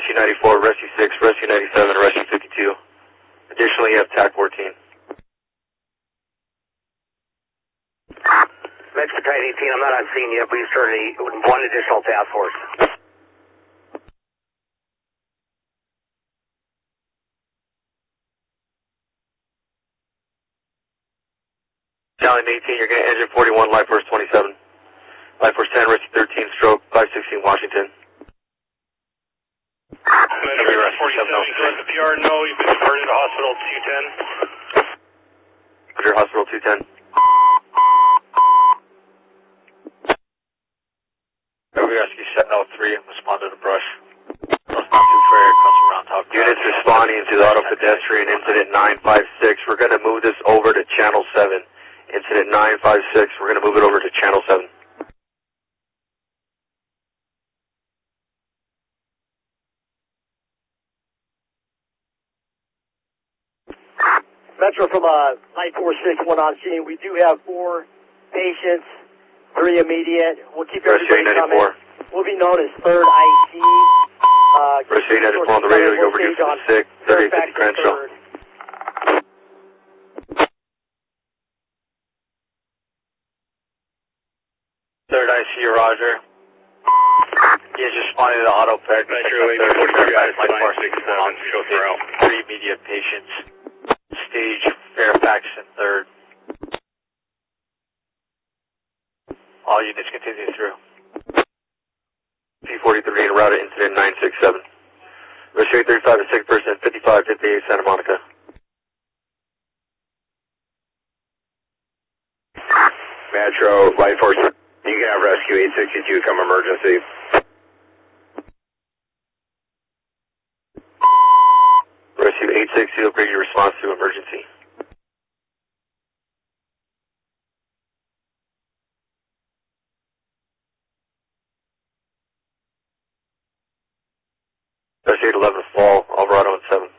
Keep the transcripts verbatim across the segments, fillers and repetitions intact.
Rescue ninety-four, Rescue six, Rescue ninety-seven, Rescue fifty-two. Additionally, you have TAC fourteen. Metrotide eighteen, I'm not on scene yet, but you started a, one additional task force. Stallion eighteen, you're getting engine forty-one, Life Force twenty-seven. Life Force ten, Rescue thirteen, stroke five sixteen, Washington. Metro forty-seven, go to the P R, no, you've been diverted to hospital two ten. Under hospital two ten. Heavy Rescue Sentinel three, respond to the brush. Let's not too fair, comes around top. Units responding to the auto pedestrian incident nine five six. We're going to move this over to channel seven. Incident nine five six, we're going to move it over to channel seven. Metro from uh, nine four six, one on scene. We do have four patients, three immediate. We'll keep everybody coming. We'll be known as third I C. Uh, Rescue ninety-four on the radio, you overdue for the sick, thirty-eight fifty Crenshaw. Third I C, Roger. He is responding to the auto ped. Metro eight forty-three, Life Force sixty-seven, show throughout. Three immediate patients. Stage Fairfax and third. All units continue through. P forty-three en route to incident nine six seven. Rescue thirty-five to sick person, fifty-five fifty-eight Santa Monica. Metro, Life Force, you can have Rescue eight sixty-two come emergency. Rescue eight sixty will bring your response to emergency. Rescue eight eleven fall, Alvarado and seven.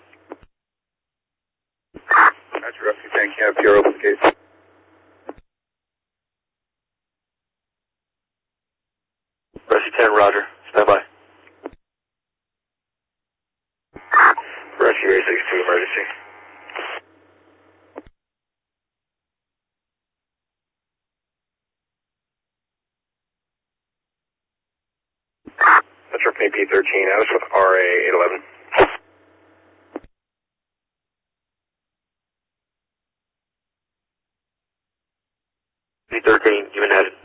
Metro, Rescue ten, can have P R open the gate. Rescue ten, Roger. Stand by. Rescue eight sixty-two, emergency. Metro P thirteen, I was with R A eight eleven. P thirteen, even headed.